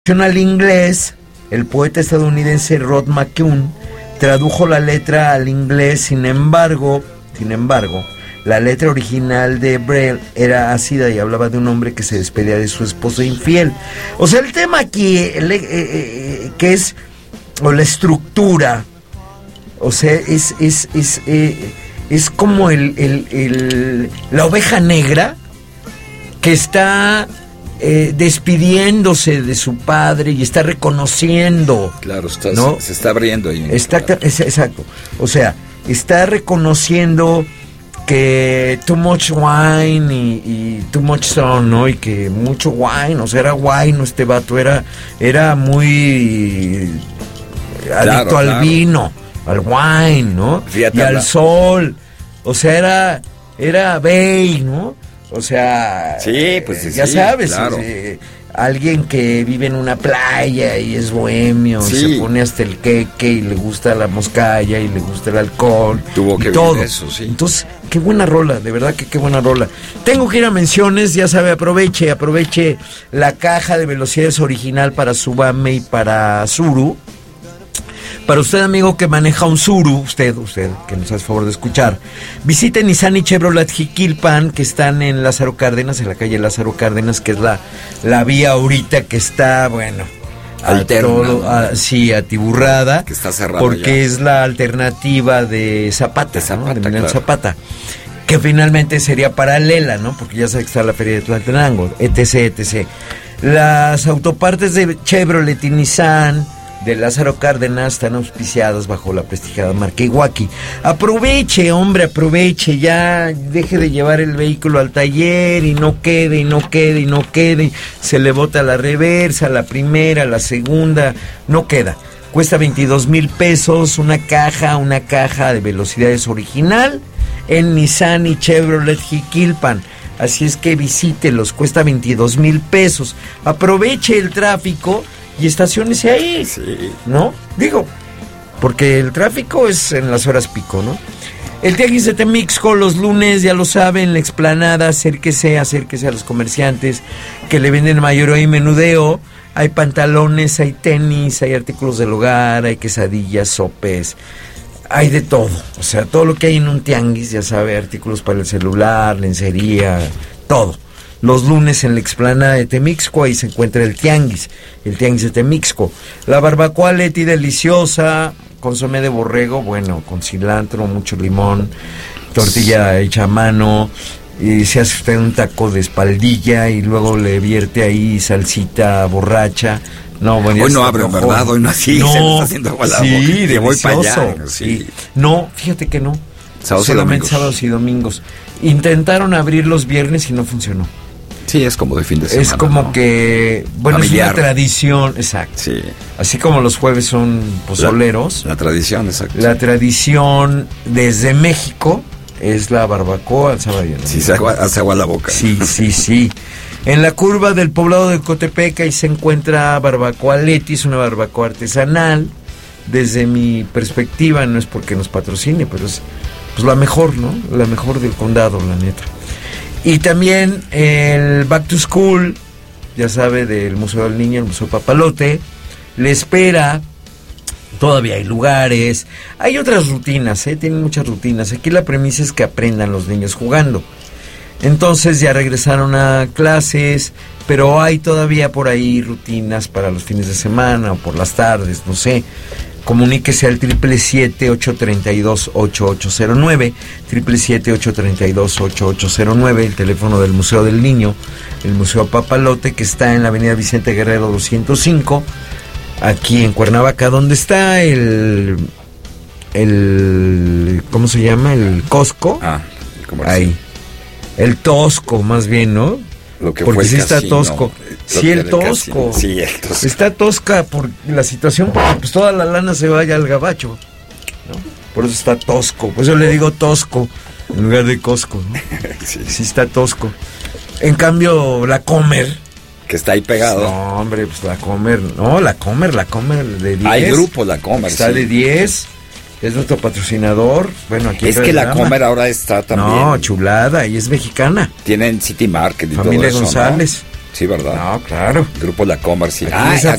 Al inglés, el poeta estadounidense Rod McKeown tradujo la letra al inglés. Sin embargo, la letra original de Braille era ácida y hablaba de un hombre que se despedía de su esposo infiel. O sea, el tema aquí, que es, o la estructura, o sea, es como la oveja negra que está despidiéndose de su padre y está reconociendo. Claro, ¿no? se está abriendo ahí. Exacto. O sea, está reconociendo que too much wine y too much sun, ¿no? Y que mucho wine, o sea, era wine, este vato era muy adicto al vino, al wine, ¿no? Fíjate, y al sol. O sea, era bay, ¿no? O sea, sí, pues ya sí, sabes, claro. Alguien que vive en una playa y es bohemio, sí. Y se pone hasta el queque y le gusta la moscaya y le gusta el alcohol. Tuvo que todo vivir eso, sí. Entonces, qué buena rola, de verdad que qué buena rola. Tengo que ir a menciones, ya sabe, aproveche la caja de velocidades original para Subame y para Tsuru. Para usted, amigo, que maneja un Tsuru, usted que nos hace favor de escuchar, visite Nissan y Chevrolet Jiquilpan, que están en Lázaro Cárdenas, en la calle Lázaro Cárdenas, que es la vía ahorita que está, bueno, atiburrada, que está cerrada porque ya. Es la alternativa de Zapata, ¿no? De Emiliano claro. Zapata, que finalmente sería paralela, ¿no? Porque ya sabe que está la feria de Tlaltenango, etc. Las autopartes de Chevrolet y Nissan de Lázaro Cárdenas están auspiciadas bajo la prestigiada marca Iwaki. Aproveche, ya deje de llevar el vehículo al taller y no quede, se le bota la reversa, la primera, la segunda, no queda. Cuesta 22,000 pesos una caja de velocidades original en Nissan y Chevrolet Jiquilpan. Así es que visítelos, cuesta 22,000 pesos. Aproveche el tráfico y estaciónese ahí, sí. ¿no? Digo, porque el tráfico es en las horas pico, ¿no? El Tianguis de Temixco los lunes, ya lo saben, la explanada, acérquese a los comerciantes que le venden mayoreo y menudeo. Hay pantalones, hay tenis, hay artículos del hogar, hay quesadillas, sopes, hay de todo. O sea, todo lo que hay en un tianguis, ya sabe, artículos para el celular, lencería, todo. Los lunes en la explanada de Temixco, ahí se encuentra el tianguis de Temixco. La barbacoa Leti deliciosa, consomé de borrego, bueno, con cilantro, mucho limón, tortilla hecha a mano, y se hace usted un taco de espaldilla y luego le vierte ahí salsita borracha. No, bueno, hoy no abre, ¿verdad? Hoy no así, no, se le está haciendo agua la boca. Sí, que voy para allá. Sí. No, fíjate que no. Solamente sábados y domingos. Intentaron abrir los viernes y no funcionó. Sí, es como de fin de semana. Es como, ¿no? Que, bueno, familiar. Es una tradición, exacto. Sí. Así como los jueves son pozoleros. La tradición, exacto. La tradición desde México es la barbacoa al sábado. Sí, se hace agua la boca. Sí. En la curva del poblado de Cotepec ahí se encuentra Barbacoa Leti, es una barbacoa artesanal. Desde mi perspectiva, no es porque nos patrocine, pero es pues la mejor, ¿no? La mejor del condado, la neta. Y también el Back to School, ya sabe, del Museo del Niño, el Museo Papalote, le espera. Todavía hay lugares, hay otras rutinas, tienen muchas rutinas. Aquí la premisa es que aprendan los niños jugando. Entonces ya regresaron a clases, pero hay todavía por ahí rutinas para los fines de semana o por las tardes, no sé. Comuníquese al 777-832-8809, 777-832-8809, el teléfono del Museo del Niño, el Museo Papalote, que está en la avenida Vicente Guerrero 205, aquí en Cuernavaca, donde está el ¿cómo se llama? El Costco. Ahí. El Tosco, más bien, ¿no? Lo que porque fue sí casino, está tosco. Sí, el tosco. Sí, el tosco. Está tosca por la situación, porque pues toda la lana se vaya al gabacho, ¿no? Por eso está tosco. Por eso le digo tosco en lugar de Costco, ¿no? Sí está tosco. En cambio, la Comer, que está ahí pegado. No, hombre, pues la Comer de 10. Hay grupo la Comer. Está de 10. Es nuestro patrocinador. Bueno, aquí es que la Comer ahora está también. No, chulada, y es mexicana. Tienen City Market y Familia todo eso, González. ¿no? Sí, ¿verdad? No, claro. Grupo La Comer, sí. Aquí esa